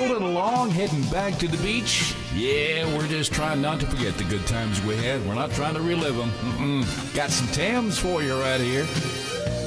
strolling along, heading back to the beach. Yeah, we're just trying not to forget the good times we had. We're not trying to relive them. Got some Tams for you right here.